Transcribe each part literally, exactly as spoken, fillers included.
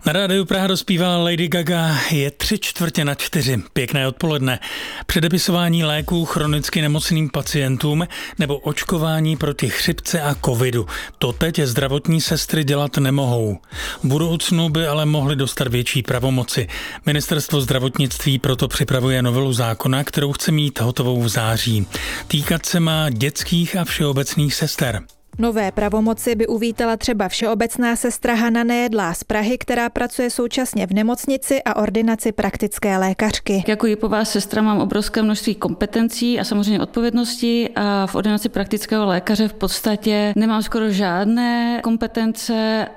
Na rádiu Praha dospívá Lady Gaga, je tři čtvrtě na čtyři. Pěkné odpoledne. Předepisování léků chronicky nemocným pacientům nebo očkování proti chřipce a covidu. To teď zdravotní sestry dělat nemohou. V budoucnu by ale mohly dostat větší pravomoci. Ministerstvo zdravotnictví proto připravuje novelu zákona, kterou chce mít hotovou v září. Týkat se má dětských a všeobecných sester. Nové pravomoci by uvítala třeba všeobecná sestra Hana Nejedlá z Prahy, která pracuje současně v nemocnici a ordinaci praktické lékařky. Jako jipová sestra mám obrovské množství kompetencí a samozřejmě odpovědností a v ordinaci praktického lékaře v podstatě nemám skoro žádné kompetence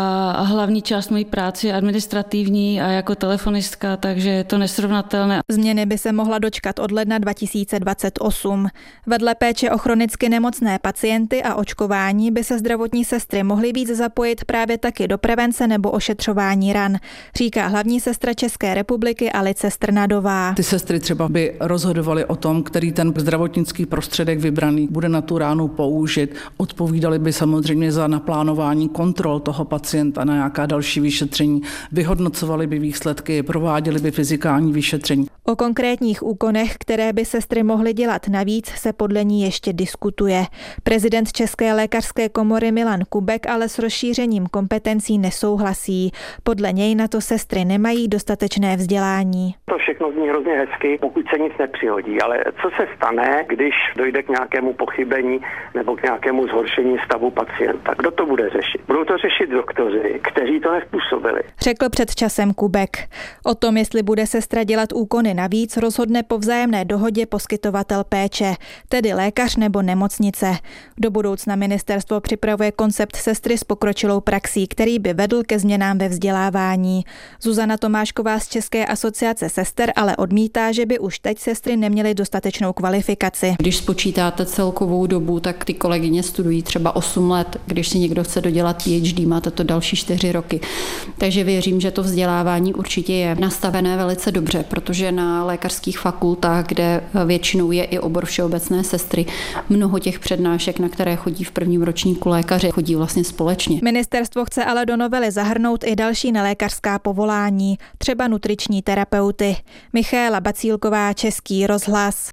a hlavní část mojí práce je administrativní a jako telefonistka, takže je to nesrovnatelné. Změny by se mohla dočkat od ledna dva tisíce dvacet osm. Vedle péče o chronicky nemocné pacienty a očkování by se zdravotní sestry mohly víc zapojit právě taky do prevence nebo ošetřování ran, říká hlavní sestra České republiky Alice Strnadová. Ty sestry třeba by rozhodovaly o tom, který ten zdravotnický prostředek vybraný bude na tu ránu použit. Odpovídali by samozřejmě za naplánování kontrol toho pacienta na nějaká další vyšetření, vyhodnocovali by výsledky, prováděli by fyzikální vyšetření. O konkrétních úkonech, které by sestry mohly dělat navíc, se podle ní ještě diskutuje. Prezident České lékařské komory Milan Kubek ale s rozšířením kompetencí nesouhlasí. Podle něj na to sestry nemají dostatečné vzdělání. To všechno zní hrozně hezky, pokud se nic nepřihodí, ale co se stane, když dojde k nějakému pochybení nebo k nějakému zhoršení stavu pacienta? Kdo to bude řešit? Budou to řešit doktoři, kteří to nezpůsobili. Řekl před časem Kubek. O tom, jestli bude sestra dělat úkony navíc, rozhodne po vzájemné dohodě poskytovatel péče, tedy lékař nebo nemocnice. Do budoucna ministerstvo připravuje koncept sestry s pokročilou praxí, který by vedl ke změnám ve vzdělávání. Zuzana Tomášková z České asociace sester ale odmítá, že by už teď sestry neměly dostatečnou kvalifikaci. Když spočítáte celkovou dobu, tak ty kolegyně studují třeba osm let. Když si někdo chce dodělat P H D, máte to další čtyři roky. Takže věřím, že to vzdělávání určitě je nastavené velice dobře, protože na lékařských fakultách, kde většinou je i obor všeobecné sestry, mnoho těch přednášek, na které chodí v prvním ročníku lékaři, chodí vlastně společně. Ministerstvo chce ale do novely zahrnout i další nelékařská povolání, třeba nutriční terapeuty. Michaela Bacílková, Český rozhlas.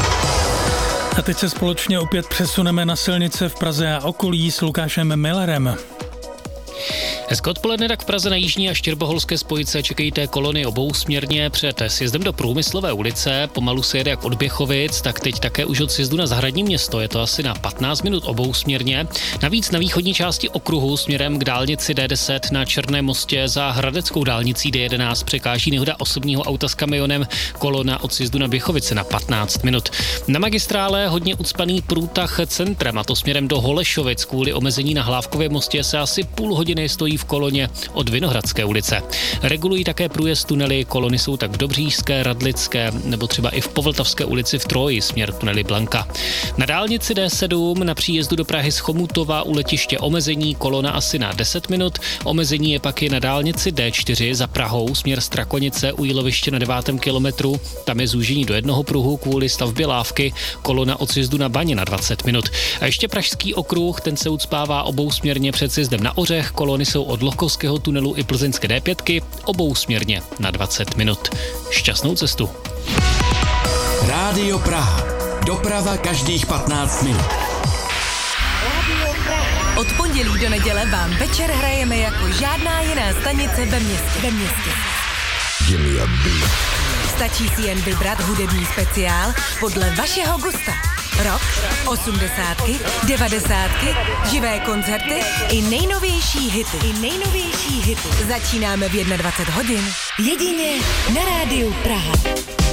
A teď se společně opět přesuneme na silnice v Praze a okolí s Lukášem Millerem. Hezké odpoledne, tak v Praze na jižní a štěrboholské spojce čekejte kolony obousměrně před sjezdem do Průmyslové ulice. Pomalu se jede jak od Běchovic, tak teď také už od sjezdu na Zahradní Město. Je to asi na patnáct minut obousměrně. Navíc na východní části okruhu směrem k dálnici D deset na Černém mostě za hradeckou dálnicí D jedenáct překáží nehoda osobního auta s kamionem, kolona od sjezdu na Běchovice na patnáct minut. Na magistrále hodně ucpaný průtah centrem, a to směrem do Holešovic. Kvůli omezení na Hlávkově mostě se asi půl hodiny stojí v koloně od Vinohradské ulice. Regulují také průjezd tunely, kolony jsou tak v Dobříšské, Radlické nebo třeba i v Povltavské ulici v Troji, směr tunely Blanka. Na dálnici D sedm na příjezdu do Prahy z Chomutova u letiště omezení, kolona asi na deset minut. Omezení je pak i na dálnici D čtyři za Prahou, směr Strakonice u Jíloviště na devátém kilometru. Tam je zúžení do jednoho pruhu kvůli stavbě lávky, kolona od sjezdu na Baně na dvacet minut. A ještě Pražský okruh, ten se ucpává obousměrně před sjezdem na Ořech, kolony jsou od Lochkovského tunelu i plzeňské D pět obousměrně na dvacet minut. Šťastnou cestu. Rádio Praha. Doprava každých patnáct minut. Od pondělí do neděle vám večer hrajeme jako žádná jiná stanice ve městě. Ve městě. Stačí si jen vybrat hudební speciál podle vašeho gusta. Rock, osmdesátky, devadesátky, živé koncerty i nejnovější hity. I nejnovější hity. Začínáme v dvacet jedna hodin. Jedině na Rádiu Praha.